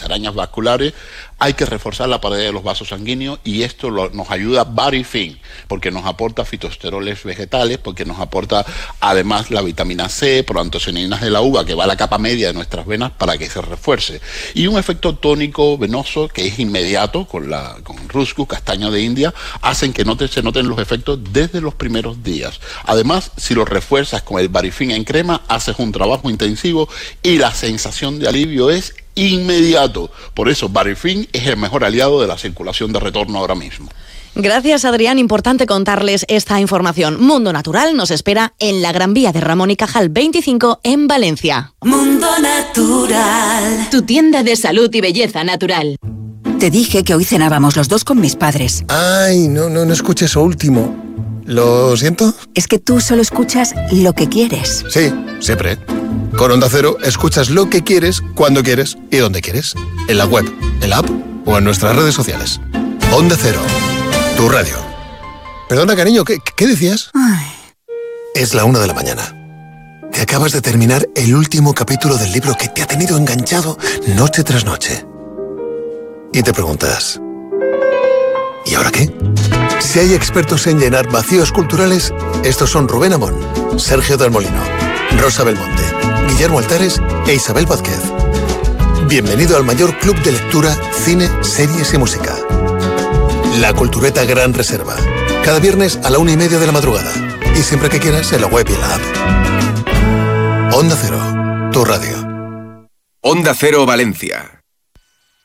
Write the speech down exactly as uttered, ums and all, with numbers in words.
arañas vasculares, hay que reforzar la pared de los vasos sanguíneos y esto lo, nos ayuda Barifin, porque nos aporta fitosteroles vegetales, porque nos aporta además la vitamina C, proantocianinas de la uva, que va a la capa media de nuestras venas para que se refuerce. Y un efecto tónico venoso que es inmediato con, la, con Ruscu, castaño de India, hacen que no te, se noten los efectos desde los primeros días. Además, si lo refuerzas con el Barifin en crema, haces un trabajo intensivo y la sensación de alivio es inmediato. Por eso Barifin es el mejor aliado de la circulación de retorno ahora mismo. Gracias, Adrián. Importante contarles esta información. Mundo Natural nos espera en la Gran Vía de Ramón y Cajal veinticinco en Valencia. Mundo Natural, tu tienda de salud y belleza natural. Te dije que hoy cenábamos los dos con mis padres. Ay, no, no, no escuché eso último. ¿Lo siento? Es que tú solo escuchas lo que quieres. Sí, siempre. Con Onda Cero escuchas lo que quieres, cuando quieres y donde quieres. En la web, en la app o en nuestras redes sociales. Onda Cero, tu radio. Perdona, cariño, ¿qué, qué decías? Ay. Es la una de la mañana. Que acabas de terminar el último capítulo del libro que te ha tenido enganchado noche tras noche. Y te preguntas, ¿y ahora qué? Si hay expertos en llenar vacíos culturales, estos son Rubén Amón, Sergio del Molino, Rosa Belmonte, Guillermo Altares e Isabel Vázquez. Bienvenido al mayor club de lectura, cine, series y música. La Cultureta Gran Reserva. Cada viernes a la una y media de la madrugada. Y siempre que quieras en la web y en la app. Onda Cero, tu radio. Onda Cero Valencia.